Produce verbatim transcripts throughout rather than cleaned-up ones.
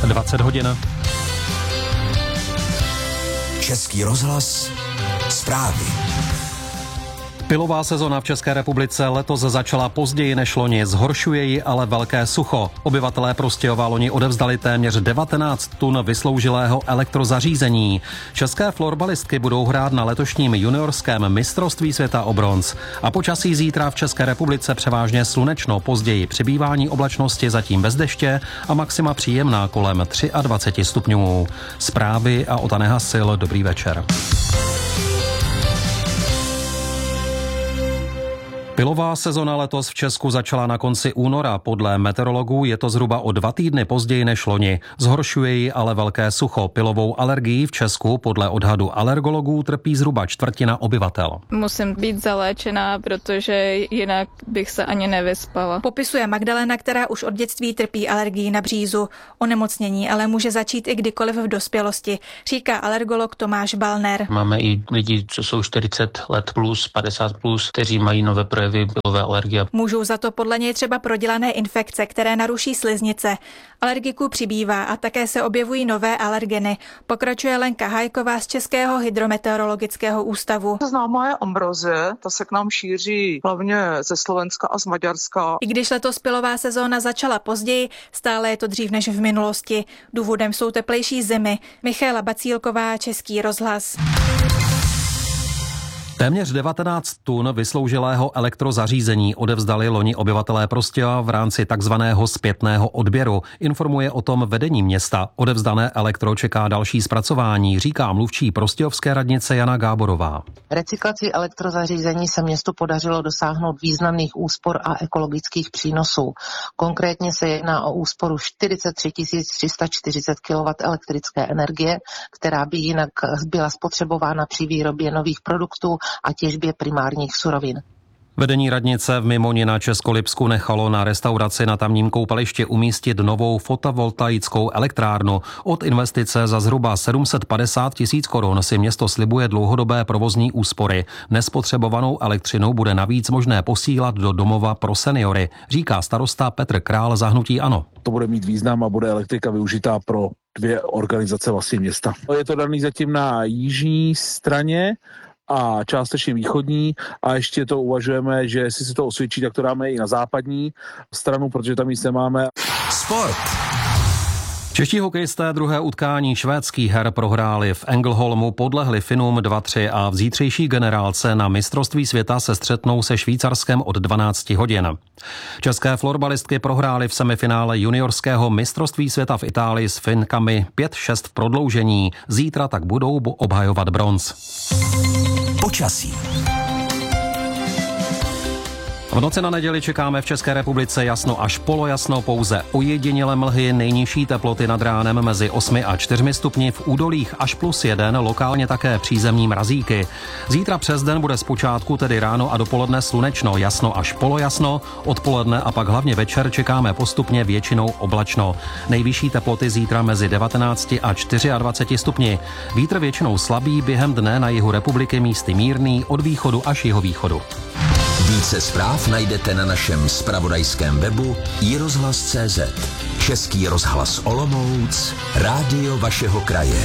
dvacet hodin. Český rozhlas, zprávy. Pilová sezona v České republice letos začala později než loni, zhoršuje ji ale velké sucho. Obyvatelé Prostějova loni odevzdali téměř devatenáct tun vysloužilého elektrozařízení. České florbalistky budou hrát na letošním juniorském mistrovství světa o bronz. A počasí zítra v České republice převážně slunečno, později přibývání oblačnosti zatím bez deště a maxima příjemná kolem dvacet tři stupňů. Zprávy a Ota Nehasil, dobrý večer. Pilová sezona letos v Česku začala na konci února. Podle meteorologů je to zhruba o dva týdny později než loni. Zhoršuje ji ale velké sucho. Pilovou alergií v Česku podle odhadu alergologů trpí zhruba čtvrtina obyvatel. Musím být zaléčená, protože jinak bych se ani nevyspala. Popisuje Magdalena, která už od dětství trpí alergií na břízu. Onemocnění ale může začít i kdykoliv v dospělosti, říká alergolog Tomáš Balner. Máme i lidi, co jsou čtyřicet let plus, padesát plus, kteří mají nové projevy pilové alergie. Můžou za to podle něj třeba prodělané infekce, které naruší sliznice. Alergiků přibývá a také se objevují nové alergeny. Pokračuje Lenka Hajková z Českého hydrometeorologického ústavu. Známá je ambrozie, ta se k nám šíří hlavně ze Slovenska a z Maďarska. I když letos pilová sezóna začala později, stále je to dřív než v minulosti. Důvodem jsou teplejší zimy. Michaela Bacílková, Český rozhlas. Téměř devatenáct tun vysloužilého elektrozařízení odevzdali loni obyvatelé Prostějova v rámci takzvaného zpětného odběru. Informuje o tom vedení města. Odevzdané elektro čeká další zpracování, říká mluvčí prostějovské radnice Jana Gáborová. Recyklací elektrozařízení se městu podařilo dosáhnout významných úspor a ekologických přínosů. Konkrétně se jedná o úsporu čtyřicet tři tisíc tři sta čtyřicet kilowatthodin elektrické energie, která by jinak byla spotřebována při výrobě nových produktů a těžbě primárních surovin. Vedení radnice v Mimoni na Českolipsku nechalo na restauraci na tamním koupališti umístit novou fotovoltaickou elektrárnu. Od investice za zhruba sedm set padesát tisíc korun si město slibuje dlouhodobé provozní úspory. Nespotřebovanou elektřinu bude navíc možné posílat do domova pro seniory, říká starosta Petr Král za hnutí ANO. To bude mít význam a bude elektrika využitá pro dvě organizace vlastně města. Je to daný zatím na jižní straně a částečně východní a ještě to uvažujeme, že jestli se to osvědčí, tak to dáme i na západní stranu, protože tam nic nemáme. Sport. Čeští hokejisté druhé utkání švédských her prohráli. V Ängelholmu podlehli Finům dva tři a v zítřejší generálce na mistrovství světa se střetnou se Švýcarskem od dvanáct hodin. České florbalistky prohrály v semifinále juniorského mistrovství světa v Itálii s Finkami pět šest v prodloužení. Zítra tak budou obhajovat bronz. Počasí. V noci na neděli čekáme v České republice jasno až polojasno, pouze ojedinělé mlhy, nejnižší teploty nad ránem mezi osmi a čtyřmi stupni, v údolích až plus jeden, lokálně také přízemní mrazíky. Zítra přes den bude zpočátku, tedy ráno a dopoledne slunečno, jasno až polojasno, odpoledne a pak hlavně večer čekáme postupně většinou oblačno. Nejvyšší teploty zítra mezi devatenácti a dvaceti čtyřmi stupni. Vítr většinou slabý, během dne na jihu republiky místy mírný, od východu až jihovýchodu. Více zpráv najdete na našem zpravodajském webu i rozhlas tečka cé zet. Český rozhlas Olomouc, rádio vašeho kraje.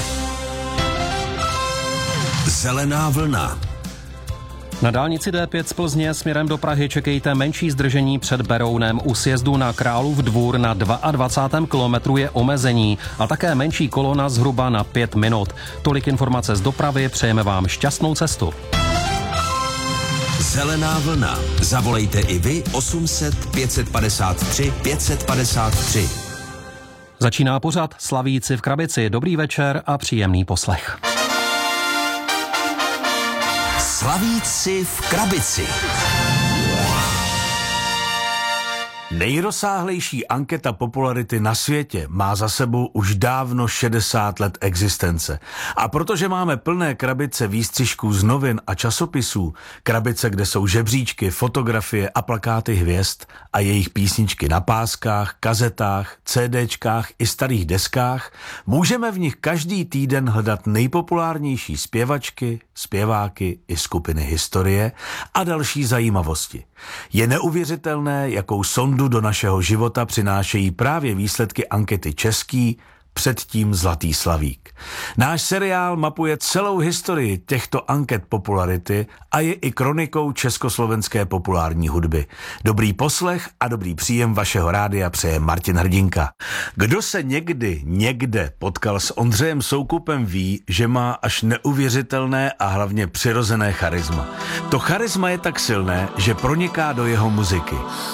Zelená vlna. Na dálnici D pět z Plzně směrem do Prahy čekejte menší zdržení před Berounem. U sjezdu na Králův Dvůr na dvacátém druhém kilometru je omezení a také menší kolona zhruba na pět minut. Tolik informace z dopravy, přejeme vám šťastnou cestu. Zelená vlna. Zavolejte i vy osm set pět set padesát tři pět set padesát tři. Začíná pořad Slavíci v krabici. Dobrý večer a příjemný poslech. Slavíci v krabici. Nejrozsáhlejší anketa popularity na světě má za sebou už dávno šedesát let existence. A protože máme plné krabice výstřižků z novin a časopisů, krabice, kde jsou žebříčky, fotografie a plakáty hvězd a jejich písničky na páskách, kazetách, CDčkách i starých deskách, můžeme v nich každý týden hledat nejpopulárnější zpěvačky, zpěváky i skupiny historie a další zajímavosti. Je neuvěřitelné, jakou sondu do našeho života přinášejí právě výsledky ankety český, předtím Zlatý slavík. Náš seriál mapuje celou historii těchto anket popularity a je i kronikou československé populární hudby. Dobrý poslech a dobrý příjem vašeho rádia přeje Martin Hrdinka. Kdo se někdy někde potkal s Ondřejem Soukupem, ví, že má až neuvěřitelné a hlavně přirozené charisma. To charisma je tak silné, že proniká do jeho muziky.